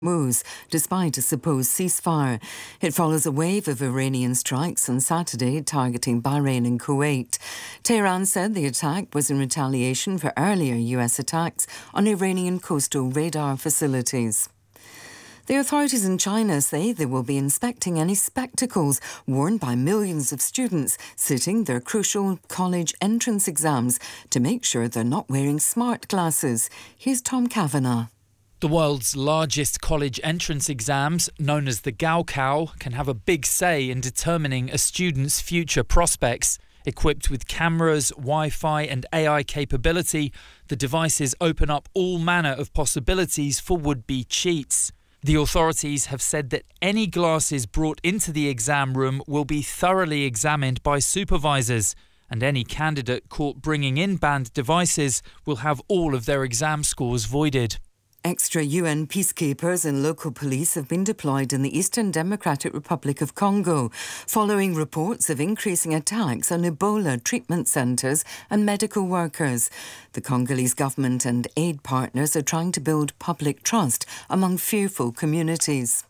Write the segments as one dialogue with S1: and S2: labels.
S1: Hormuz, despite a supposed ceasefire. It follows a wave of Iranian strikes on Saturday targeting Bahrain and Kuwait. Tehran said the attack was in retaliation for earlier US attacks on Iranian coastal radar facilities. The authorities in China say they will be inspecting any spectacles worn by millions of students sitting their crucial college entrance exams to make sure they're not wearing smart glasses. Here's Tom Kavanagh.
S2: The world's largest college entrance exams, known as the Gaokao, can have a big say in determining a student's future prospects. Equipped with cameras, Wi-Fi and AI capability, the devices open up all manner of possibilities for would-be cheats. The authorities have said that any glasses brought into the exam room will be thoroughly examined by supervisors, and any candidate caught bringing in banned devices will have all of their exam scores voided.
S1: Extra UN peacekeepers and local police have been deployed in the Eastern Democratic Republic of Congo, following reports of increasing attacks on Ebola treatment centres and medical workers. The Congolese government and aid partners are trying to build public trust among fearful communities.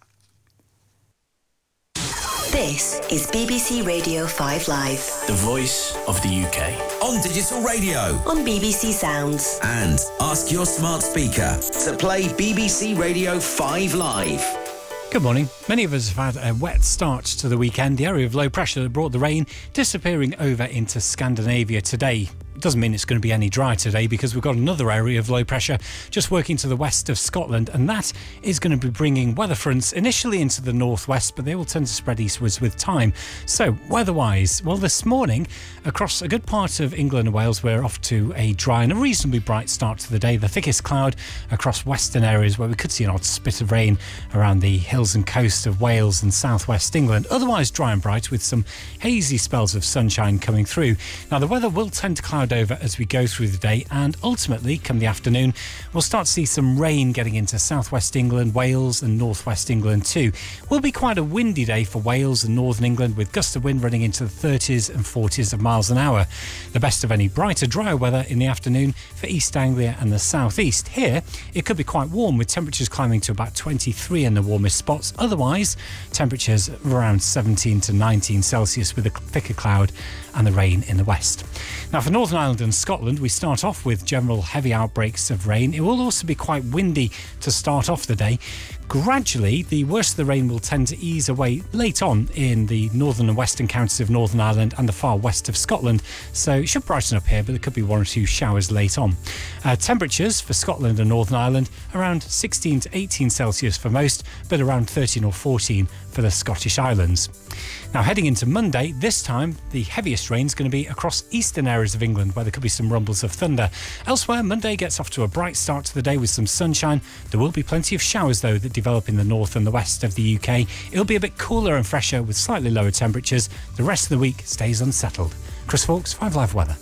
S3: This is BBC Radio 5 Live.
S4: The voice of the UK.
S5: On digital radio.
S3: On BBC Sounds.
S5: And ask your smart speaker to play BBC Radio 5 Live.
S6: Good morning. Many of us have had a wet start to the weekend. The area of low pressure that brought the rain disappearing over into Scandinavia today. It doesn't mean it's going to be any drier today because we've got another area of low pressure just working to the west of Scotland, and that is going to be bringing weather fronts initially into the northwest, but they will tend to spread eastwards with time. So weather-wise, well, this morning across a good part of England and Wales we're off to a dry and a reasonably bright start to the day. The thickest cloud across western areas where we could see an odd spit of rain around the hills and coast of Wales and southwest England. Otherwise dry and bright with some hazy spells of sunshine coming through. Now the weather will tend to cloud over as we go through the day, and ultimately come the afternoon we'll start to see some rain getting into southwest England, Wales and northwest England too. Will be quite a windy day for Wales and northern England, with gusts of wind running into the 30s and 40s of miles an hour. The best of any brighter, drier weather in the afternoon for East Anglia and the southeast. Here it could be quite warm, with temperatures climbing to about 23 in the warmest spots. Otherwise temperatures around 17 to 19 Celsius with a thicker cloud and the rain in the west. Now for Northern Ireland and Scotland, we start off with general heavy outbreaks of rain. It will also be quite windy to start off the day. Gradually, the worst of the rain will tend to ease away late on in the northern and western counties of Northern Ireland and the far west of Scotland. So it should brighten up here, but there could be one or two showers late on. Temperatures for Scotland and Northern Ireland around 16 to 18 Celsius for most, but around 13 or 14 for the Scottish Islands. Now heading into Monday, this time the heaviest rain is going to be across eastern areas of England where there could be some rumbles of thunder. Elsewhere, Monday gets off to a bright start to the day with some sunshine. There will be plenty of showers though that develop in the north and the west of the UK. It'll be a bit cooler and fresher with slightly lower temperatures. The rest of the week stays unsettled. Chris Fawkes, 5 Live Weather.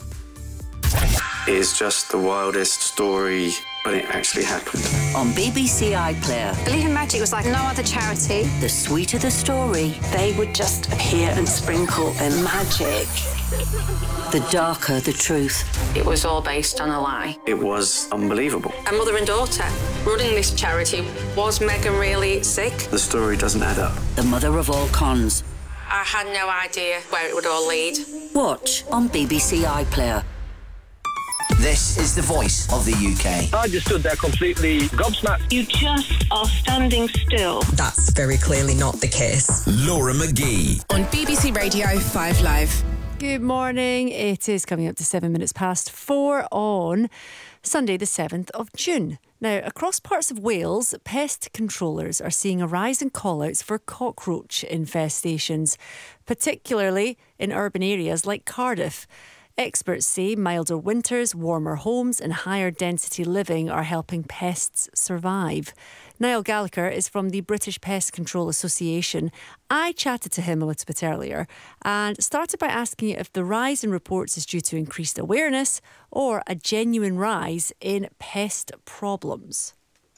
S7: It is just the wildest story, but it actually happened.
S3: On BBC iPlayer.
S8: Believe in Magic was like no other charity.
S3: The sweeter the story,
S8: They would just appear and sprinkle in magic.
S3: the darker the truth.
S8: It was all based on a lie.
S7: It was unbelievable.
S8: A mother and daughter running this charity. Was Meghan really sick?
S7: The story doesn't add up.
S3: The mother of all cons.
S8: I had no idea where it would all lead.
S3: Watch on BBC iPlayer.
S5: This is the voice of the UK.
S9: I just stood there completely gobsmacked.
S10: You just are standing still.
S11: That's very clearly not the case.
S5: Laura McGee.
S12: On BBC Radio 5 Live. Good morning. It is coming up to 7 minutes past 4 on Sunday the 7th of June. Now, across parts of Wales, pest controllers are seeing a rise in call-outs for cockroach infestations, particularly in urban areas like Cardiff. Experts say milder winters, warmer homes and higher density living are helping pests survive. Niall Gallagher is from the British Pest Control Association. I chatted to him a little bit earlier and started by asking if the rise in reports is due to increased awareness or a genuine rise in pest problems.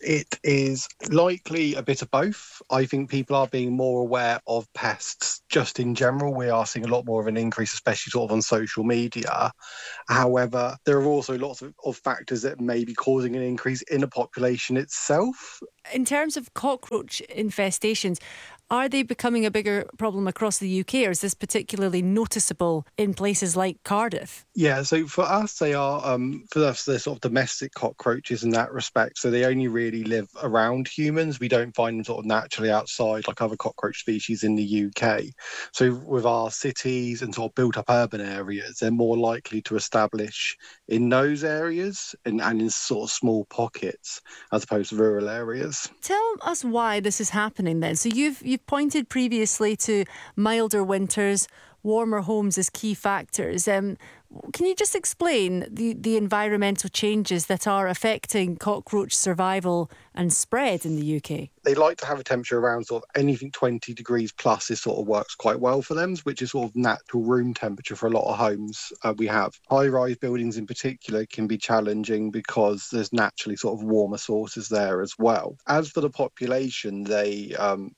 S13: It is likely a bit of both. I think people are being more aware of pests just in general. We are seeing a lot more of an increase, especially sort of on social media. However, there are also lots of factors that may be causing an increase in the population itself.
S12: In terms of cockroach infestations, are they becoming a bigger problem across the UK, or is this particularly noticeable in places like Cardiff?
S13: Yeah, so for us, they are, for us, they're sort of domestic cockroaches in that respect. So they only really live around humans. We don't find them sort of naturally outside like other cockroach species in the UK. So with our cities and sort of built up urban areas, they're more likely to establish in those areas and in sort of small pockets as opposed to rural areas.
S12: Tell us why this is happening then. So you've pointed previously to milder winters, warmer homes as key factors. Can you just explain the environmental changes that are affecting cockroach survival and spread in the UK?
S13: They like to have a temperature around sort of anything 20 degrees plus is sort of works quite well for them, which is sort of natural room temperature for a lot of homes we have. High-rise buildings in particular can be challenging because there's naturally sort of warmer sources there as well. As for the population, they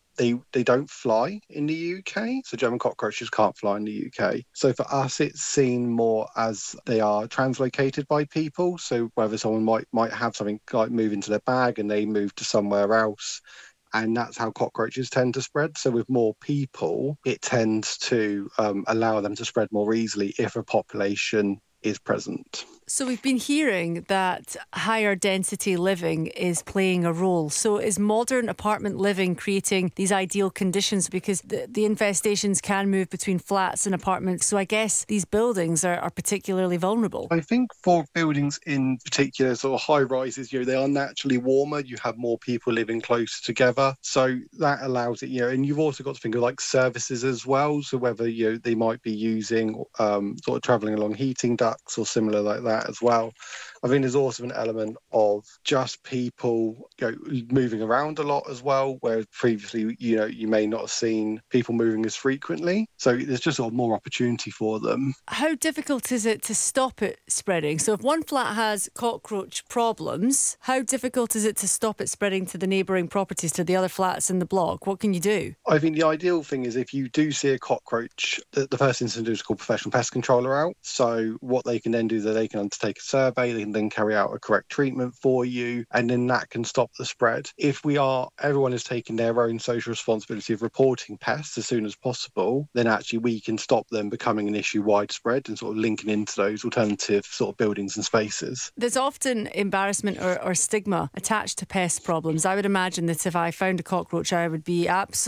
S13: don't fly in the UK, so German cockroaches can't fly in the UK. So for us, it's seen more as they are translocated by people. So whether someone might have something like move into their bag and they move to somewhere else, and that's how cockroaches tend to spread. So with more people, it tends to allow them to spread more easily if a population is present.
S12: So we've been hearing that higher density living is playing a role. So is modern apartment living creating these ideal conditions? Because the infestations can move between flats and apartments. So I guess these buildings are particularly vulnerable.
S13: I think for buildings in particular, sort of high rises, they are naturally warmer. You have more people living closer together. So that allows it, and you've also got to think of like services as well. So whether, they might be using sort of travelling along heating ducts or similar like that as well. I think there's also an element of just people moving around a lot as well, whereas previously, you may not have seen people moving as frequently. So there's just sort of more opportunity for them.
S12: How difficult is it to stop it spreading? So if one flat has cockroach problems, how difficult is it to stop it spreading to the neighbouring properties, to the other flats in the block? What can you do?
S13: I think the ideal thing is if you do see a cockroach, the first thing to do is call professional pest controller out. So what they can then do is they can undertake a survey, they can then carry out a correct treatment for you, and then that can stop the spread. If everyone is taking their own social responsibility of reporting pests as soon as possible, then actually we can stop them becoming an issue widespread and sort of linking into those alternative sort of buildings and spaces.
S12: There's often embarrassment or stigma attached to pest problems. I would imagine that if I found a cockroach, I would be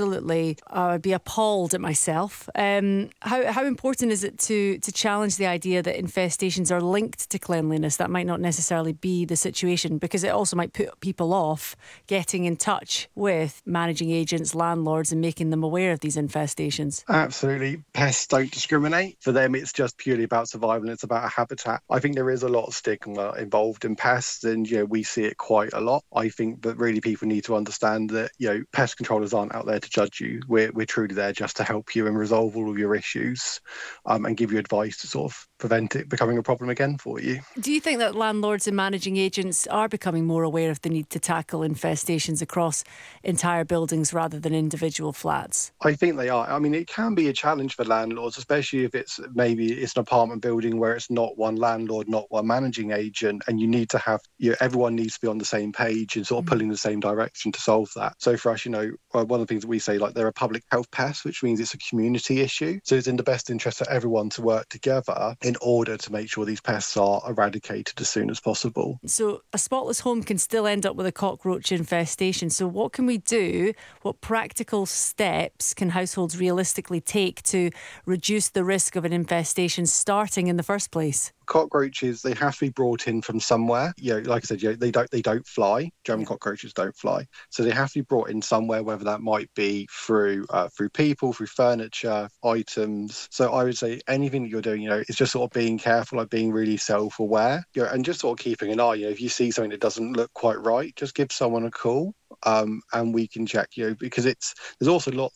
S12: appalled at myself. How important is it to challenge the idea that infestations are linked to cleanliness? That might not necessarily be the situation, because it also might put people off getting in touch with managing agents, landlords, and making them aware of these infestations.
S13: Absolutely. Pests don't discriminate. For them, it's just purely about survival. It's about a habitat. I think there is a lot of stigma involved in pests, and we see it quite a lot. I think that really people need to understand that pest controllers aren't out there to judge you. We're truly there just to help you and resolve all of your issues, and give you advice to sort of prevent it becoming a problem again for you.
S12: Do you think that landlords and managing agents are becoming more aware of the need to tackle infestations across entire buildings rather than individual flats?
S13: I think they are. I mean, it can be a challenge for landlords, especially if it's an apartment building where it's not one landlord, not one managing agent, and you need to have, everyone needs to be on the same page and sort of pulling the same direction to solve that. So for us, one of the things that we say, like, they're a public health pest, which means it's a community issue. So it's in the best interest of everyone to work together in order to make sure these pests are eradicated as soon as possible.
S12: So a spotless home can still end up with a cockroach infestation. So what can we do? What practical steps can households realistically take to reduce the risk of an infestation starting in the first place?
S13: Cockroaches, they have to be brought in from somewhere. Like I said, they don't fly. German cockroaches don't fly, so they have to be brought in somewhere. Whether that might be through people, through furniture, items. So I would say anything that you're doing, is just sort of being careful, like being really self-aware, and just sort of keeping an eye. If you see something that doesn't look quite right, just give someone a call, and we can check. Because there's also lots of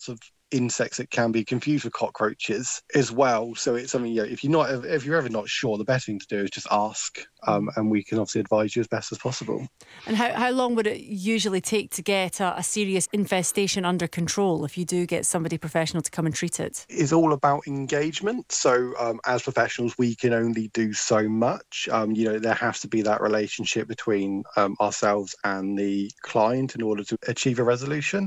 S13: insects that can be confused with cockroaches as well. So it's something, if you're ever not sure, the best thing to do is just ask, and we can obviously advise you as best as possible.
S12: And how long would it usually take to get a serious infestation under control if you do get somebody professional to come and treat it?
S13: It's all about engagement. So as professionals, we can only do so much. There has to be that relationship between ourselves and the client in order to achieve a resolution.